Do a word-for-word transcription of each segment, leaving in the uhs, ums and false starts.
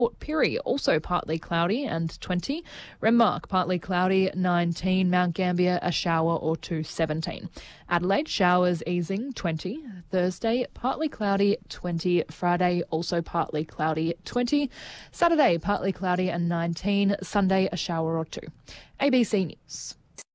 Port Pirie, also partly cloudy and twenty. Renmark, partly cloudy, nineteen. Mount Gambier, a shower or two, seventeen. Adelaide, showers easing, twenty. Thursday, partly cloudy, twenty. Friday, also partly cloudy, twenty. Saturday, partly cloudy and nineteen. Sunday, a shower or two. A B C News.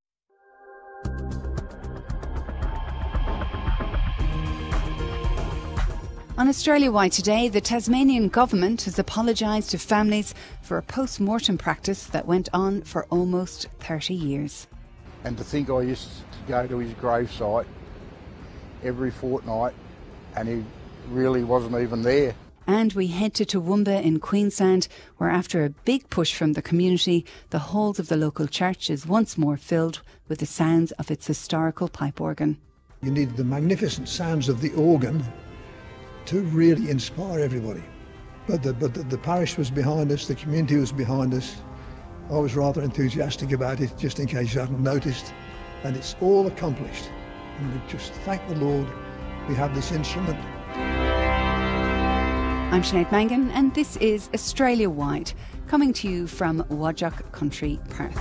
On Australia-wide today, the Tasmanian government has apologised to families for a post-mortem practice that went on for almost thirty years. And to think I used to go to his gravesite every fortnight and he really wasn't even there. And we head to Toowoomba in Queensland, where after a big push from the community, the halls of the local church is once more filled with the sounds of its historical pipe organ. You need the magnificent sounds of the organ to really inspire everybody. But the, but the, the parish was behind us, the community was behind us. I was rather enthusiastic about it, just in case you hadn't noticed. And it's all accomplished. And we just thank the Lord we have this instrument. I'm Sinead Mangan, and this is Australia Wide, coming to you from Whadjuk Country, Perth.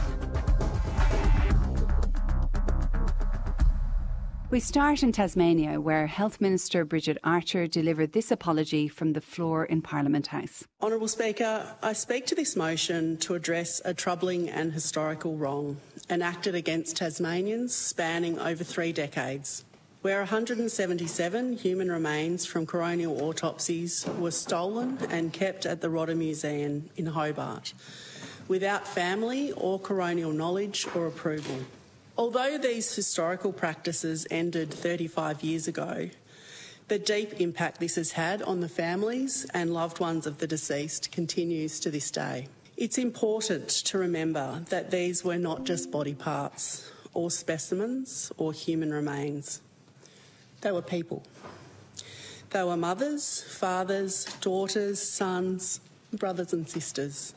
We start in Tasmania, where Health Minister Bridget Archer delivered this apology from the floor in Parliament House. Honourable Speaker, I speak to this motion to address a troubling and historical wrong enacted against Tasmanians spanning over three decades, where one hundred seventy-seven human remains from coronial autopsies were stolen and kept at the Rodda Museum in Hobart, without family or coronial knowledge or approval. Although these historical practices ended thirty-five years ago, the deep impact this has had on the families and loved ones of the deceased continues to this day. It's important to remember that these were not just body parts or specimens or human remains. They were people. They were mothers, fathers, daughters, sons, brothers and sisters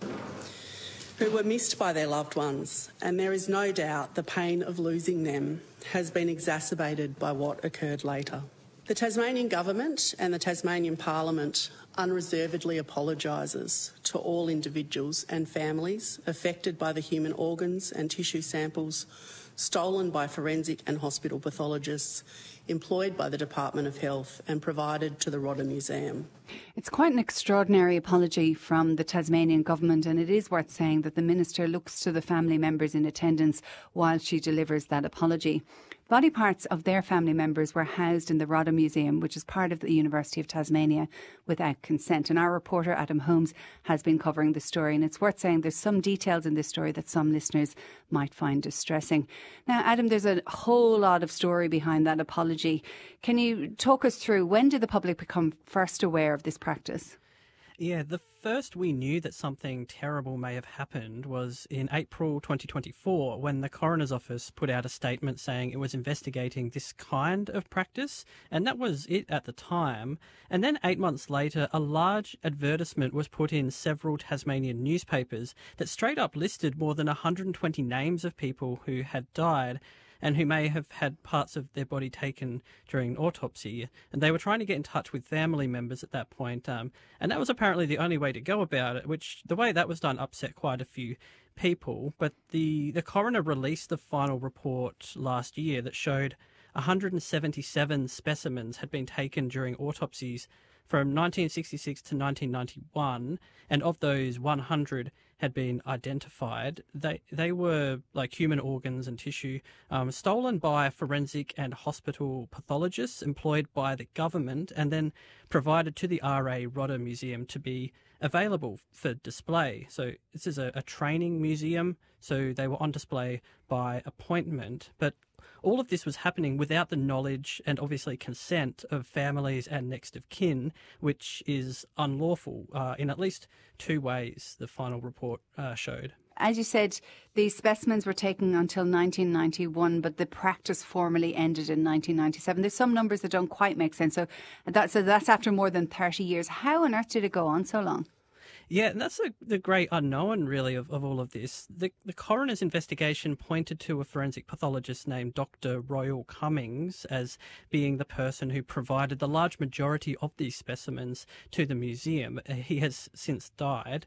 who were missed by their loved ones, and there is no doubt the pain of losing them has been exacerbated by what occurred later. The Tasmanian Government and the Tasmanian Parliament unreservedly apologises to all individuals and families affected by the human organs and tissue samples stolen by forensic and hospital pathologists employed by the Department of Health and provided to the Rodda Museum. It's quite an extraordinary apology from the Tasmanian Government, and it is worth saying that the Minister looks to the family members in attendance while she delivers that apology. Body parts of their family members were housed in the Rodda Museum, which is part of the University of Tasmania, without consent. And our reporter, Adam Holmes, has been covering the story. And it's worth saying there's some details in this story that some listeners might find distressing. Now, Adam, there's a whole lot of story behind that apology. Can you talk us through, when did the public become first aware of this practice? Yeah, the first we knew that something terrible may have happened was in April twenty twenty-four, when the Coroner's Office put out a statement saying it was investigating this kind of practice, and that was it at the time. And then eight months later, a large advertisement was put in several Tasmanian newspapers that straight up listed more than one hundred twenty names of people who had died and who may have had parts of their body taken during an autopsy. And they were trying to get in touch with family members at that point. Um, and that was apparently the only way to go about it, which the way that was done upset quite a few people. But the, the coroner released the final report last year that showed one hundred seventy-seven specimens had been taken during autopsies from nineteen sixty-six to nineteen ninety-one, and of those, one hundred had been identified. They they were like human organs and tissue um, stolen by forensic and hospital pathologists employed by the government, and then provided to the R A Rodda Museum to be available for display. So this is a, a training museum, so they were on display by appointment. But all of this was happening without the knowledge and obviously consent of families and next of kin, which is unlawful uh, in at least two ways, the final report uh, showed. As you said, these specimens were taken until nineteen ninety-one, but the practice formally ended in nineteen ninety-seven. There's some numbers that don't quite make sense. So, that, so that's after more than thirty years. How on earth did it go on so long? Yeah, and that's the, the great unknown, really, of, of all of this. The, the coroner's investigation pointed to a forensic pathologist named Doctor Royal Cummings as being the person who provided the large majority of these specimens to the museum. He has since died.